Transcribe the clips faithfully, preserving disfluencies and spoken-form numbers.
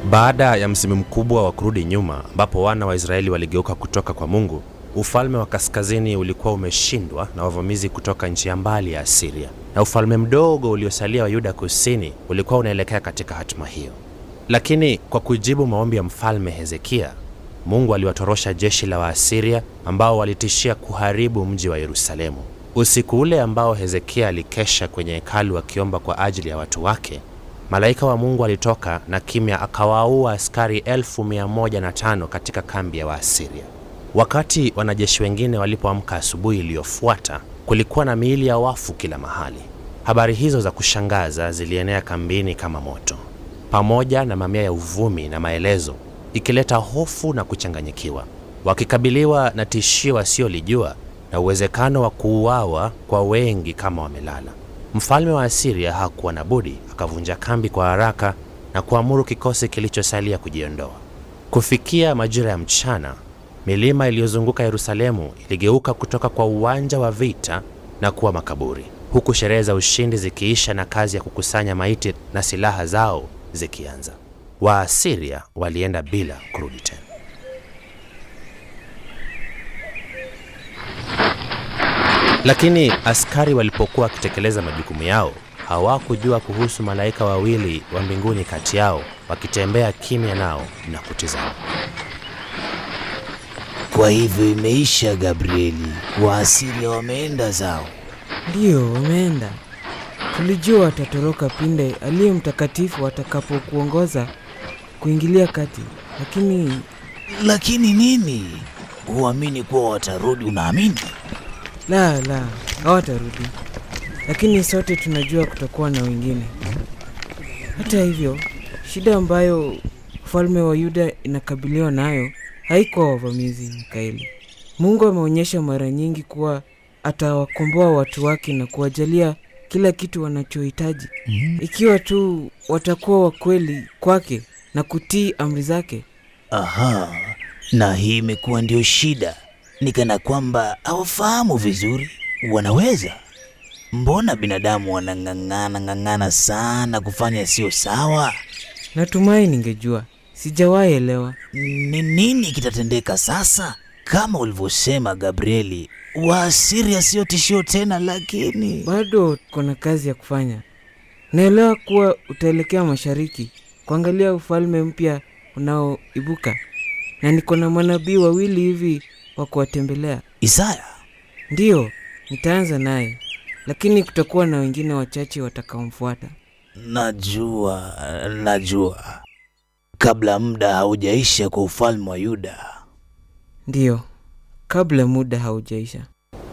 Baada ya msimu mkubwa wa kurudi nyuma ambapo wana wa Israeli waligeuka kutoka kwa Mungu, ufalme wa kaskazini ulikuwa umeshindwa na wavamizi kutoka nchi ya mbali ya Asiria, na ufalme mdogo uliosalia wa Yuda kusini ulikuwa unaelekea katika hatima hiyo. Lakini kwa kujibu maombi ya mfalme Hezekia, Mungu aliwatorosha jeshi la Waasiria ambao walitishia kuharibu mji wa Yerusalemu. Usiku ule ambao Hezekia alikesha kwenye hekalu akiomba kwa ajili ya watu wake, malaika wa Mungu alitoka na kimya akawaua askari elfu mia moja na tano katika kambi ya Waasiria. Wakati wanajeshi wengine walipoamka asubuhi iliyofuata, kulikuwa na miili ya wafu kila mahali. Habari hizo za kushangaza zilienea kambini kama moto, pamoja na mamia ya uvumi na maelezo, ikileta hofu na kuchanganyikiwa. Wakikabiliwa na tishio wasiolijua na uwezekano wa kuuawa kwa wengi kama wamelala, mfalme wa Asiria hakuwa na budi akavunja kambi kwa haraka na kuamuru kikosi kilichosalia kujiondoa. Kufikia majira ya mchana, milima iliyozunguka Yerusalemu iligeuka kutoka kwa uwanja wa vita na kuwa makaburi, huku sherehe za ushindi zikiisha na kazi ya kukusanya maiti na silaha zao zikianza. Waasiria walienda bila kurudi tena. Lakini askari walipokuwa wakitekeleza majukumu yao, hawakujua kuhusu malaika wawili wa mbinguni kati yao wakitembea kimya nao na kutizama. Kwa hivyo imeisha, Gabrieli. Waasiria wameenda zao. Ndiyo, wameenda. Tulijua watatoroka pinde aliye mtakatifu atakapokuongoza kuingilia kati. Lakini... Lakini nini? Huamini kuwa watarudi, unaamini? La, la, hawatarudi. Lakini sote tunajua kutakuwa na wengine. Hata hivyo, shida ambayo ufalme wa Yuda inakabiliwa nayo haikuwa wavamizi, Mikaeli. Mungu ameonyesha mara nyingi kuwa atawakomboa watu wake na kuwajalia kila kitu wanachohitaji, mm-hmm. ikiwa tu watakuwa wakweli kwake na kutii amri zake. Aha, na hii imekuwa ndio shida. Nikana kwamba hawafahamu vizuri. Wanaweza. Mbona binadamu wanang'ang'ana ng'ang'ana sana kufanya sio sawa? Natumai ningejua. Sijawahi elewa. Ni nini kitatendeka sasa? Kama ulivyosema, Gabrieli, Waasiria sio tishio tena, lakini bado kuna kazi ya kufanya. Naelewa kuwa utaelekea mashariki kuangalia ufalme mpya unaoibuka, na niko na manabii wawili hivi wa kuwatembelea. Isaya? Ndiyo, nitaanza naye, lakini kutakuwa na wengine wachache watakaomfuata. Najua, najua. Kabla muda haujaisha kwa ufalme wa Yuda. Ndiyo, kabla muda haujaisha.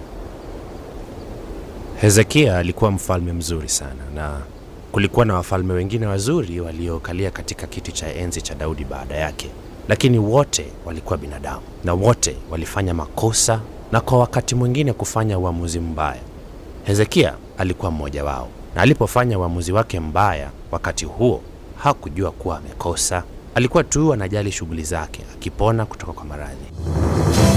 Hezekia alikuwa mfalme mzuri sana, na kulikuwa na wafalme wengine wazuri waliokalia katika kiti cha enzi cha Daudi baada yake. Lakini wote walikuwa binadamu, na wote walifanya makosa na kwa wakati mwingine kufanya uamuzi mbaya. Hezekia alikuwa mmoja wao, na alipofanya uamuzi wake mbaya wakati huo, hakujua kuwa amekosa. Alikuwa tu anajali shughuli zake, akipona kutoka kwa maradhi.